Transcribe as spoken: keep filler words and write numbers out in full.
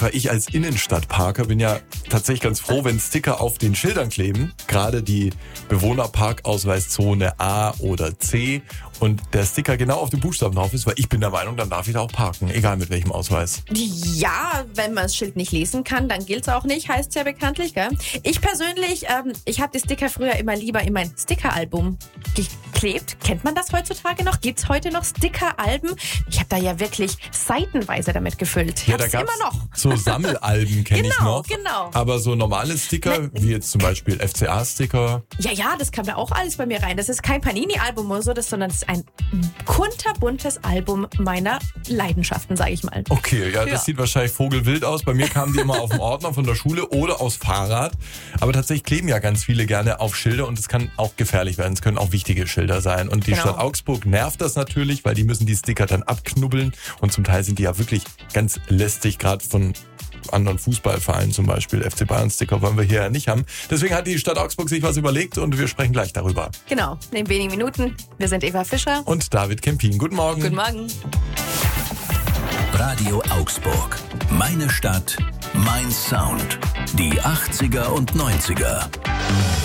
Eva, ich als Innenstadtparker bin ja tatsächlich ganz froh, wenn Sticker auf den Schildern kleben. Gerade die Bewohnerparkausweiszone A oder C und der Sticker genau auf dem Buchstaben drauf ist, weil ich bin der Meinung, dann darf ich da auch parken, egal mit welchem Ausweis. Ja, wenn man das Schild nicht lesen kann, dann gilt es auch nicht, heißt es ja bekanntlich, gell? Ich persönlich, ähm, ich habe die Sticker früher immer lieber in mein Stickeralbum geklebt. Kennt man das heutzutage noch? Gibt's heute noch Stickeralben? Ich habe da ja wirklich seitenweise damit gefüllt. Ich Ja, hab's da gab's immer noch. so Sammelalben, kenne ich Genau, noch. genau. Aber so normale Sticker, Ne- wie jetzt zum Beispiel F C A-Sticker. Ja, ja, das kam da auch alles bei mir rein. Das ist kein Panini-Album oder so, das, sondern es ist ein kunterbuntes Album meiner Leidenschaften, sage ich mal. Okay, ja, das Ja. sieht wahrscheinlich vogelwild aus. Bei mir kamen die immer auf dem Ordner von der Schule oder aus Fahrrad. Aber tatsächlich kleben ja ganz viele gerne auf Schilder und es kann auch gefährlich werden. Es können auch wichtige Schilder sein. Und die Genau. Stadt Augsburg nervt das natürlich, weil die müssen die Sticker dann abknubbeln. Und zum Teil sind die ja wirklich ganz lästig, gerade von anderen Fußballvereinen zum Beispiel. F C Bayern-Sticker wollen wir hier ja nicht haben. Deswegen hat die Stadt Augsburg sich was überlegt und wir sprechen gleich darüber. Genau, in wenigen Minuten. Wir sind Eva Fischer. Und David Kempin. Guten Morgen. Guten Morgen. Radio Augsburg. Meine Stadt, mein Sound. Die achtziger und neunziger.